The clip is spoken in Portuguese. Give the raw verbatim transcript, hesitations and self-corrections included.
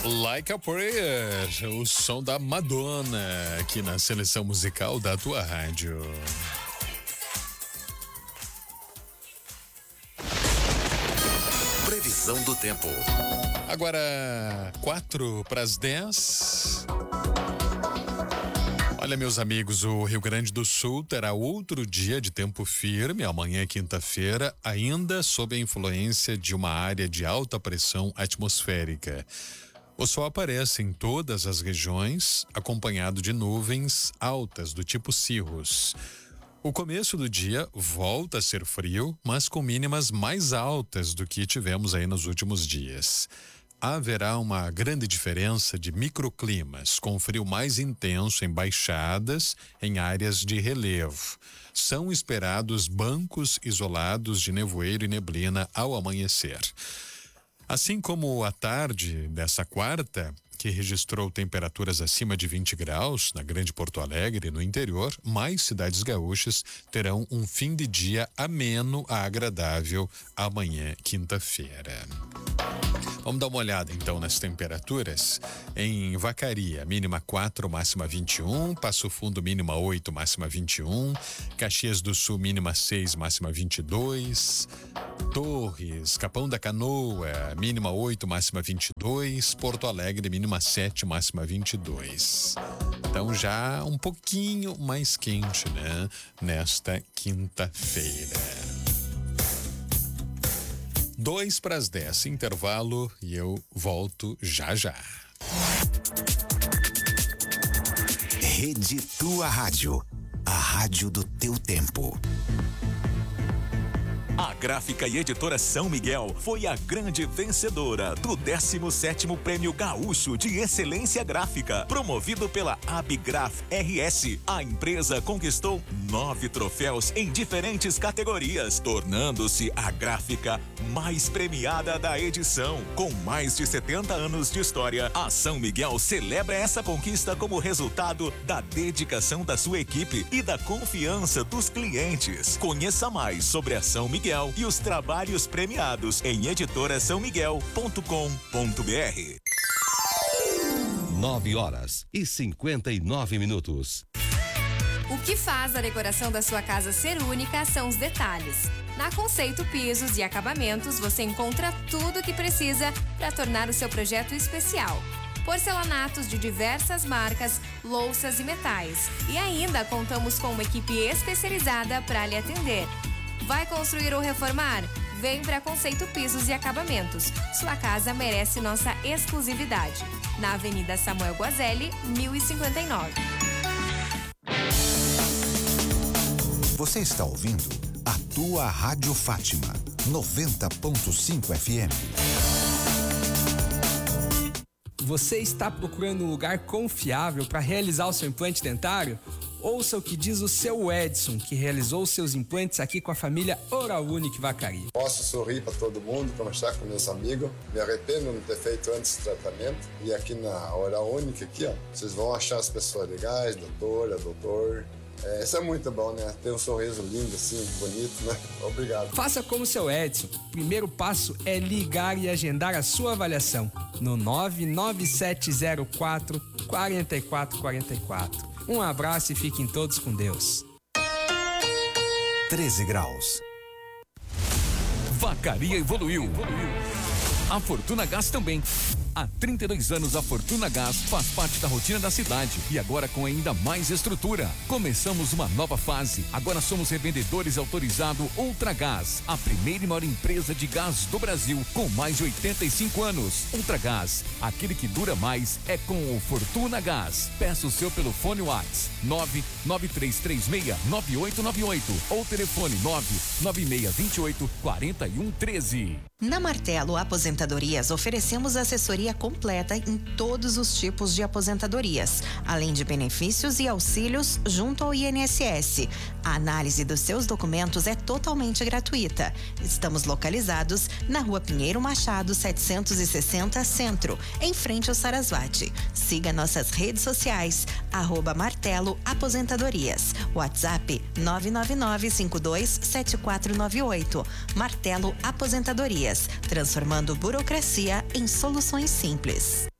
Like a Prayer, o som da Madonna aqui na seleção musical da tua rádio. Previsão do tempo. Agora, quatro para as dez. Olha, meus amigos, o Rio Grande do Sul terá outro dia de tempo firme, amanhã, quinta-feira, ainda sob a influência de uma área de alta pressão atmosférica. O sol aparece em todas as regiões, acompanhado de nuvens altas do tipo cirrus. O começo do dia volta a ser frio, mas com mínimas mais altas do que tivemos aí nos últimos dias. Haverá uma grande diferença de microclimas, com frio mais intenso em baixadas, em áreas de relevo. São esperados bancos isolados de nevoeiro e neblina ao amanhecer. Assim como a tarde dessa quarta, que registrou temperaturas acima de vinte graus na Grande Porto Alegre e no interior, mais cidades gaúchas terão um fim de dia ameno a agradável amanhã, quinta-feira. Vamos dar uma olhada então nas temperaturas. Em Vacaria, mínima quatro, máxima vinte e um, Passo Fundo, mínima oito, máxima vinte e um, Caxias do Sul, mínima seis, máxima vinte e dois, Torres, Capão da Canoa, mínima oito, máxima vinte e dois, Porto Alegre, mínima sete, máxima vinte e dois. Então já um pouquinho mais quente, né? Nesta quinta-feira. Dois para as dez, intervalo, e eu volto já já. Rede Tua Rádio, a rádio do teu tempo. A Gráfica e Editora São Miguel foi a grande vencedora do décimo sétimo Prêmio Gaúcho de Excelência Gráfica, promovido pela Abgraf R S. A empresa conquistou nove troféus em diferentes categorias, tornando-se a gráfica mais premiada da edição. Com mais de setenta anos de história, a São Miguel celebra essa conquista como resultado da dedicação da sua equipe e da confiança dos clientes. Conheça mais sobre a São Miguel e os trabalhos premiados em editora são miguel ponto com ponto br. Nove horas e cinquenta e nove minutos. O que faz a decoração da sua casa ser única são os detalhes. Na Conceito Pisos e Acabamentos você encontra tudo o que precisa para tornar o seu projeto especial. Porcelanatos de diversas marcas, louças e metais. E ainda contamos com uma equipe especializada para lhe atender. Vai construir ou reformar? Vem para Conceito Pisos e Acabamentos. Sua casa merece nossa exclusividade. Na Avenida Samuel Guazelli, mil e cinquenta e nove. Você está ouvindo a tua Rádio Fátima, noventa ponto cinco F M. Você está procurando um lugar confiável para realizar o seu implante dentário? Ouça o que diz o seu Edson, que realizou seus implantes aqui com a família Oral Unique Vacaria. Posso sorrir para todo mundo, conversar com meus amigos. Me arrependo de não ter feito antes o tratamento. E aqui na Oral Unique, aqui, ó, vocês vão achar as pessoas legais, doutora, doutor. É, isso é muito bom, né? Ter um sorriso lindo, assim, bonito, né? Obrigado. Faça como o seu Edson. O primeiro passo é ligar e agendar a sua avaliação no nove nove sete zero quatro, quatro quatro quatro quatro. Um abraço e fiquem todos com Deus. treze graus. Vacaria evoluiu. A Fortuna Gás também. Há trinta e dois anos a Fortuna Gás faz parte da rotina da cidade e agora com ainda mais estrutura. Começamos uma nova fase. Agora somos revendedores autorizados Ultragás, a primeira e maior empresa de gás do Brasil com mais de oitenta e cinco anos. Ultragás, aquele que dura mais é com o Fortuna Gás. Peça o seu pelo fone WhatsApp nove nove três três seis nove oito nove oito ou telefone nove nove seis dois oito quatro um um três. Na Martelo Aposentadorias oferecemos assessoria completa em todos os tipos de aposentadorias, além de benefícios e auxílios junto ao I N S S. A análise dos seus documentos é totalmente gratuita. Estamos localizados na Rua Pinheiro Machado, setecentos e sessenta Centro, em frente ao Sarasvati. Siga nossas redes sociais, arroba Martelo Aposentadorias. WhatsApp nove nove nove cinco dois sete quatro nove oito. Martelo Aposentadorias, transformando burocracia em soluções simples.